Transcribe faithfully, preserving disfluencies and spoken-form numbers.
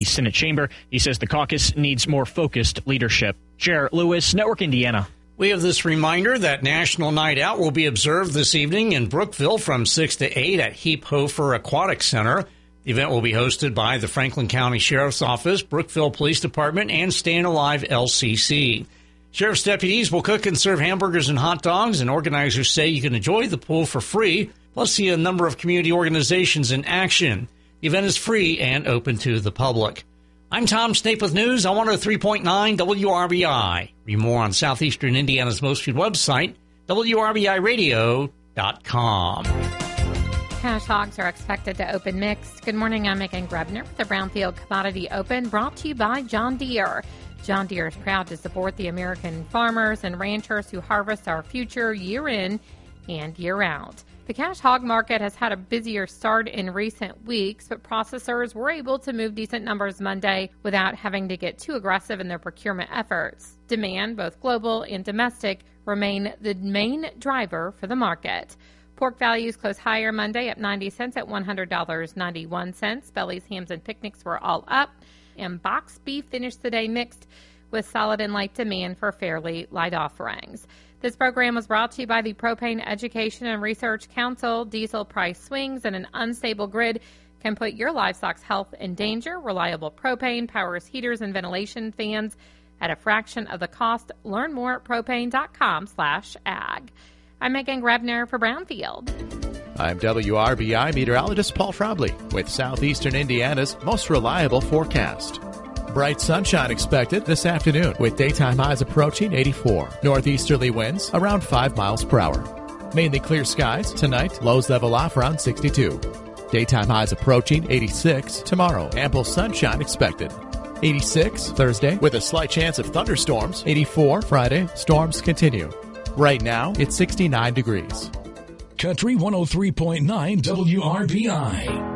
Senate chamber. He says the caucus needs more focused leadership. Jarrett Lewis, Network Indiana. We have this reminder that National Night Out will be observed this evening in Brookville from six to eight at Heap Hofer Aquatic Center. The event will be hosted by the Franklin County Sheriff's Office, Brookville Police Department, and Staying Alive L C C. Sheriff's deputies will cook and serve hamburgers and hot dogs, and organizers say you can enjoy the pool for free, plus see a number of community organizations in action. The event is free and open to the public. I'm Tom Snape with news on one oh three point nine W R B I. Read more on Southeastern Indiana's most viewed website, W R B I radio dot com. Cash hogs are expected to open mixed. Good morning, I'm Megan Grebner with the Brownfield Commodity Open, brought to you by John Deere. John Deere is proud to support the American farmers and ranchers who harvest our future year in and year out. The cash hog market has had a busier start in recent weeks, but processors were able to move decent numbers Monday without having to get too aggressive in their procurement efforts. Demand, both global and domestic, remain the main driver for the market. Pork values closed higher Monday, up ninety cents at one hundred dollars and ninety-one cents. Bellies, hams, and picnics were all up, and boxed beef finished the day mixed with solid and light demand for fairly light offerings. This program was brought to you by the Propane Education and Research Council. Diesel price swings and an unstable grid can put your livestock's health in danger. Reliable propane powers heaters and ventilation fans at a fraction of the cost. Learn more at propane.com slash ag. I'm Megan Grebner for Brownfield. I'm W R B I meteorologist Paul Frobley with Southeastern Indiana's most reliable forecast. Bright sunshine expected this afternoon with daytime highs approaching eighty-four. Northeasterly winds around five miles per hour. Mainly clear skies tonight. Lows level off around sixty-two. Daytime highs approaching eighty-six tomorrow. Ample sunshine expected. eighty-six Thursday with a slight chance of thunderstorms. eighty-four Friday. Storms continue. Right now it's sixty-nine degrees. Country one oh three point nine W R B I.